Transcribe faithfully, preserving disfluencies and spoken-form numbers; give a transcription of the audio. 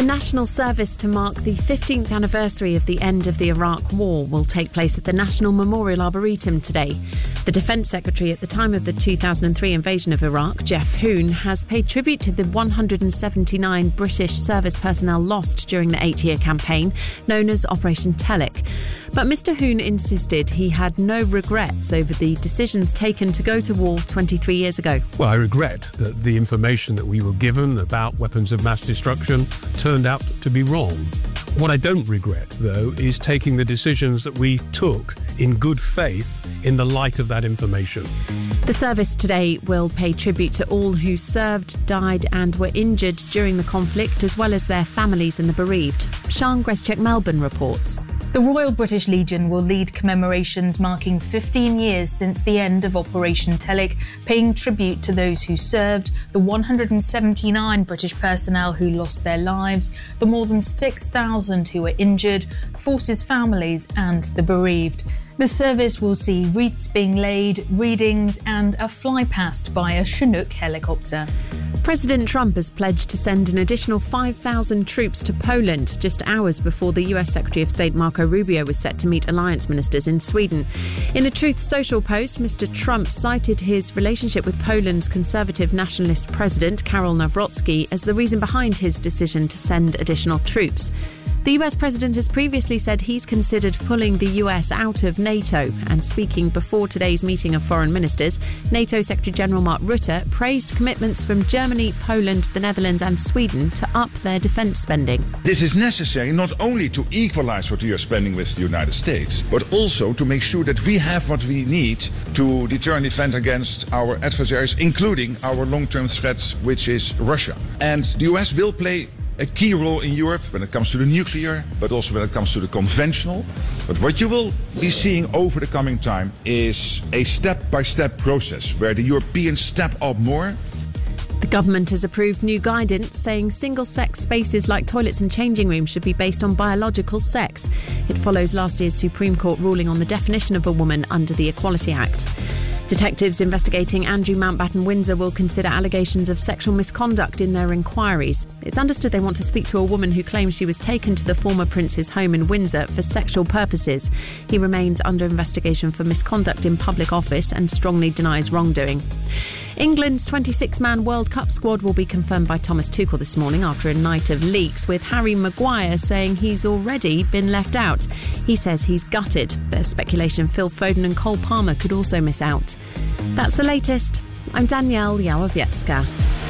A national service to mark the fifteenth anniversary of the end of the Iraq War will take place at the National Memorial Arboretum today. The Defence Secretary at the time of the two thousand three invasion of Iraq, Geoff Hoon, has paid tribute to the one hundred seventy-nine British service personnel lost during the eight-year campaign, known as Operation Telic. But Mr Hoon insisted he had no regrets over the decisions taken to go to war twenty-three years ago. Well, I regret that the information that we were given about weapons of mass destruction turned out to be wrong. What I don't regret, though, is taking the decisions that we took in good faith in the light of that information. The service today will pay tribute to all who served, died and were injured during the conflict, as well as their families and the bereaved. Sian Greschek Melbourne reports. The Royal British Legion will lead commemorations marking fifteen years since the end of Operation Telic, paying tribute to those who served, the one hundred seventy-nine British personnel who lost their lives, the more than six thousand who were injured, forces families and the bereaved. The service will see wreaths being laid, readings and a flypast by a Chinook helicopter. President Trump has pledged to send an additional five thousand troops to Poland just hours before the U S Secretary of State Marco Rubio was set to meet alliance ministers in Sweden. In a Truth Social post, Mister Trump cited his relationship with Poland's conservative nationalist president, Karol Nawrocki, as the reason behind his decision to send additional troops. The U S president has previously said he's considered pulling the U S out of NATO, and speaking before today's meeting of foreign ministers, NATO Secretary-General Mark Rutte praised commitments from Germany, Poland, the Netherlands and Sweden to up their defence spending. This is necessary not only to equalise what we are spending with the United States, but also to make sure that we have what we need to deter and defend against our adversaries, including our long-term threat, which is Russia. And the U S will play a key role in Europe when it comes to the nuclear, but also when it comes to the conventional. But what you will be seeing over the coming time is a step-by-step process where the Europeans step up more. The government has approved new guidance saying single-sex spaces like toilets and changing rooms should be based on biological sex. It follows last year's Supreme Court ruling on the definition of a woman under the Equality Act. Detectives investigating Andrew Mountbatten Windsor will consider allegations of sexual misconduct in their inquiries. It's understood they want to speak to a woman who claims she was taken to the former prince's home in Windsor for sexual purposes. He remains under investigation for misconduct in public office and strongly denies wrongdoing. England's twenty-six man World Cup squad will be confirmed by Thomas Tuchel this morning after a night of leaks, with Harry Maguire saying he's already been left out. He says he's gutted. There's speculation Phil Foden and Cole Palmer could also miss out. That's the latest. I'm Danielle Yałowiecka.